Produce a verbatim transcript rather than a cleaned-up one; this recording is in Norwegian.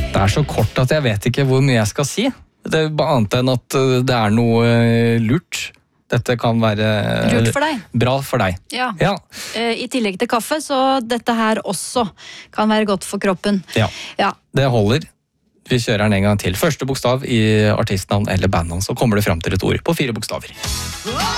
Det er så kort at jeg vet ikke hvor mye jeg skal si. Det er bare annet enn at det er noe lurt. Dette kan være lurt for deg. Bra for deg. Ja. Ja. I tillegg til kaffe, så dette her også kan være godt for kroppen. Ja, ja. Det holder. Vi kjører den en gang til. Første bokstav i artistnavn eller bandnavn, så kommer det frem til et ord på fire bokstaver.